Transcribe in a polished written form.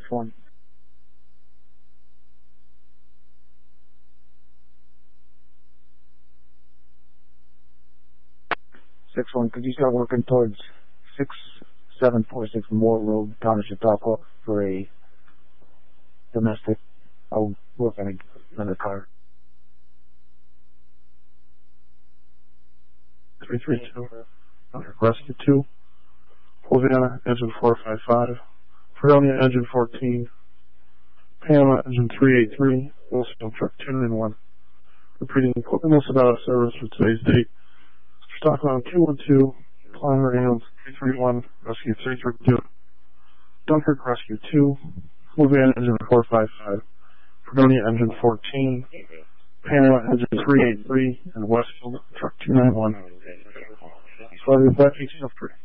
6-1. 6-1, could you start working towards 6746 Moore Road, Town of Chautauqua for a domestic? I'll work on another car. 332. Rescue 2. Flaviana, engine 455. Fredonia, engine 14. Panama, engine 383. Wilson, truck 291. Repeating, equipment listed out of service for today's date. Stockbound 212. Climber ambulance 331. Rescue 332. Dunkirk, Rescue 2. Flaviana, engine 455. Fredonia, engine 14. Panama, engine 383. And Westfield, truck 291. So I'll be back 1803.